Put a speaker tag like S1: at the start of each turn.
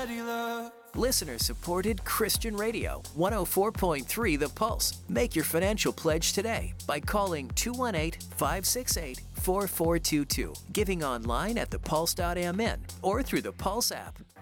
S1: steady love.
S2: Listener-supported Christian Radio, 104.3 The Pulse. Make your financial pledge today by calling 218-568-4422, giving online at thepulse.mn or through the Pulse app.